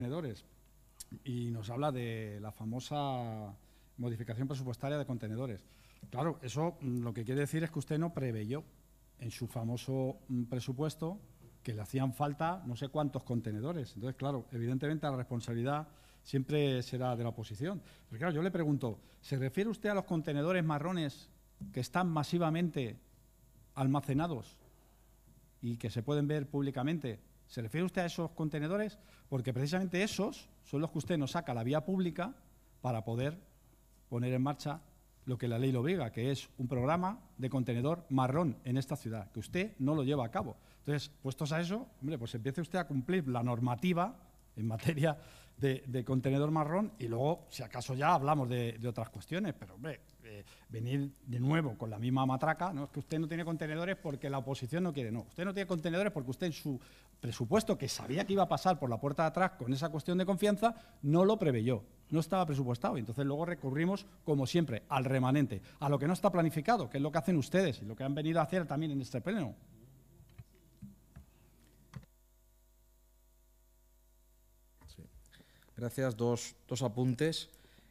contenedores y nos habla de la famosa modificación presupuestaria de contenedores. Claro, eso lo que quiere decir es que usted no preveyó en su famoso presupuesto que le hacían falta no sé cuántos contenedores. Entonces, claro, evidentemente la responsabilidad siempre será de la oposición. Pero claro, yo le pregunto, ¿se refiere usted a los contenedores marrones que están masivamente almacenados y que se pueden ver públicamente? ¿Se refiere usted a esos contenedores? Porque precisamente esos son los que usted nos saca a la vía pública para poder poner en marcha lo que la ley lo obliga, que es un programa de contenedor marrón en esta ciudad, que usted no lo lleva a cabo. Entonces, puestos a eso, hombre, pues empiece usted a cumplir la normativa en materia de contenedor marrón y luego, si acaso, ya hablamos de otras cuestiones. Pero, hombre, venir de nuevo con la misma matraca, no es que usted no tiene contenedores porque la oposición no quiere, no. Usted no tiene contenedores porque usted en su presupuesto, que sabía que iba a pasar por la puerta de atrás con esa cuestión de confianza, no lo preveyó, no estaba presupuestado. Y entonces luego recurrimos, como siempre, al remanente, a lo que no está planificado, que es lo que hacen ustedes y lo que han venido a hacer también en este pleno. Sí. Gracias. Dos apuntes.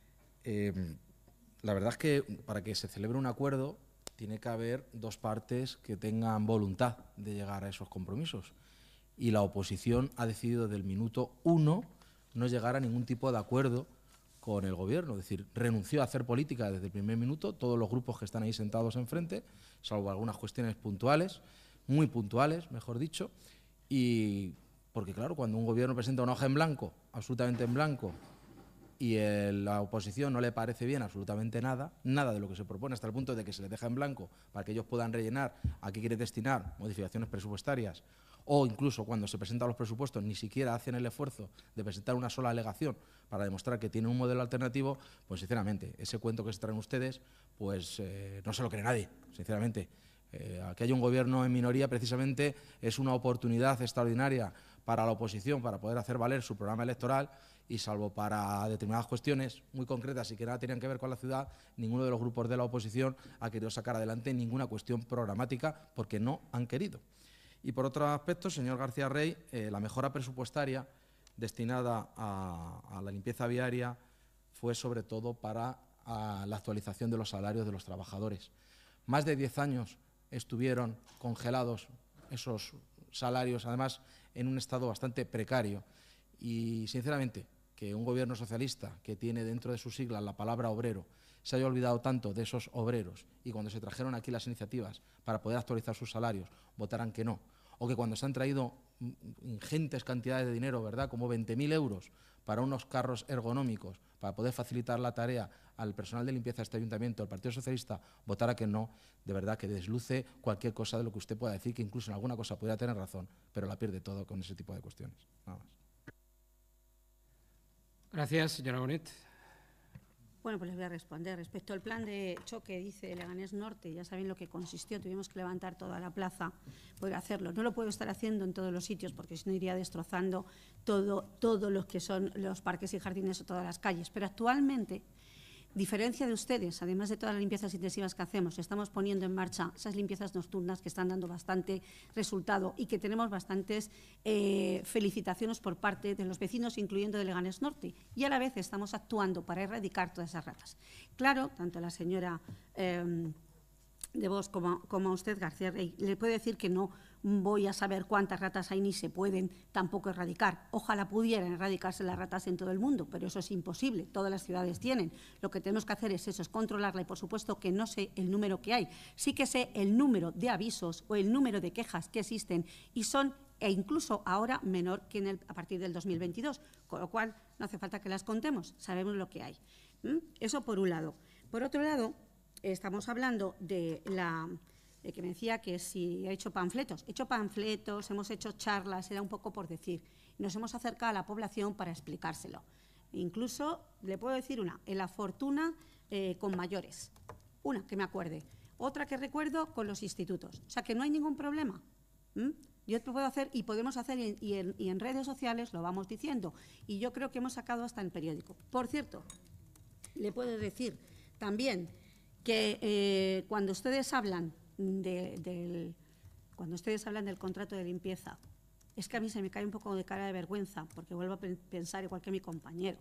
La verdad es que para que se celebre un acuerdo tiene que haber dos partes que tengan voluntad de llegar a esos compromisos. Y la oposición ha decidido desde el minuto 1 no llegar a ningún tipo de acuerdo con el Gobierno. Es decir, renunció a hacer política desde el primer minuto, todos los grupos que están ahí sentados enfrente, salvo algunas cuestiones puntuales, muy puntuales, mejor dicho. Y porque, claro, cuando un Gobierno presenta una hoja en blanco, absolutamente en blanco, y la oposición no le parece bien absolutamente nada de lo que se propone, hasta el punto de que se les deja en blanco para que ellos puedan rellenar a qué quiere destinar modificaciones presupuestarias, o incluso cuando se presentan los presupuestos ni siquiera hacen el esfuerzo de presentar una sola alegación para demostrar que tienen un modelo alternativo, pues sinceramente, ese cuento que se traen ustedes, pues no se lo cree nadie, sinceramente. Que haya un Gobierno en minoría precisamente es una oportunidad extraordinaria para la oposición para poder hacer valer su programa electoral y salvo para determinadas cuestiones muy concretas y que nada tenían que ver con la ciudad, ninguno de los grupos de la oposición ha querido sacar adelante ninguna cuestión programática porque no han querido. Y por otro aspecto, señor García Rey, la mejora presupuestaria destinada a la limpieza viaria fue sobre todo para la actualización de los salarios de los trabajadores. Más de 10 años estuvieron congelados esos salarios, además en un estado bastante precario. Y, sinceramente, que un Gobierno socialista que tiene dentro de sus siglas la palabra obrero se haya olvidado tanto de esos obreros y cuando se trajeron aquí las iniciativas para poder actualizar sus salarios votaran que no, o que cuando se han traído ingentes cantidades de dinero, ¿verdad?, como 20.000 euros para unos carros ergonómicos para poder facilitar la tarea al personal de limpieza de este ayuntamiento, el Partido Socialista votara que no, de verdad que desluce cualquier cosa de lo que usted pueda decir, que incluso en alguna cosa pudiera tener razón, pero la pierde todo con ese tipo de cuestiones. Nada más. Gracias, señora Bonet. Bueno, pues les voy a responder. Respecto al plan de choque, dice Leganés Norte, ya saben lo que consistió, tuvimos que levantar toda la plaza, poder hacerlo. No lo puedo estar haciendo en todos los sitios porque si no iría destrozando todo lo que son los parques y jardines o todas las calles. Pero actualmente, diferencia de ustedes, además de todas las limpiezas intensivas que hacemos, estamos poniendo en marcha esas limpiezas nocturnas que están dando bastante resultado y que tenemos bastantes felicitaciones por parte de los vecinos, incluyendo de Leganés Norte, y a la vez estamos actuando para erradicar todas esas ratas. Claro, tanto la señora de Vox como a usted, García Rey, le puede decir que no voy a saber cuántas ratas hay ni se pueden tampoco erradicar. Ojalá pudieran erradicarse las ratas en todo el mundo, pero eso es imposible, todas las ciudades tienen. Lo que tenemos que hacer es eso, es controlarla y por supuesto que no sé el número que hay, sí que sé el número de avisos o el número de quejas que existen y son e incluso ahora menor que a partir del 2022, con lo cual no hace falta que las contemos, sabemos lo que hay. Eso por un lado. Por otro lado, estamos hablando de que me decía que si he hecho panfletos. He hecho panfletos, hemos hecho charlas, era un poco por decir. Nos hemos acercado a la población para explicárselo. Incluso, le puedo decir una, en la fortuna con mayores. Una que me acuerde. Otra que recuerdo con los institutos. O sea, que no hay ningún problema. Yo puedo hacer y podemos hacer y en redes sociales lo vamos diciendo. Y yo creo que hemos sacado hasta en el periódico. Por cierto, le puedo decir también que cuando ustedes hablan del contrato de limpieza es que a mí se me cae un poco de cara de vergüenza, porque vuelvo a pensar igual que mi compañero.